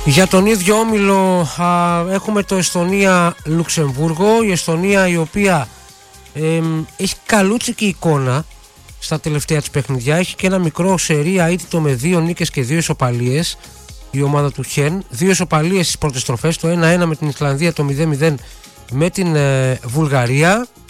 Για τον ίδιο όμιλο έχουμε το Εστονία-Λουξεμβούργο. Η Εστονία η οποία έχει καλούτσικη εικόνα στα τελευταία της παιχνιδιά. Έχει και ένα μικρό σερί αίτητο με 2 νίκες και 2 ισοπαλίες η ομάδα του Χεν. 2 ισοπαλίες στις πρώτες στροφές, το 1-1 με την Ισλανδία, το 0-0 με την Βουλγαρία.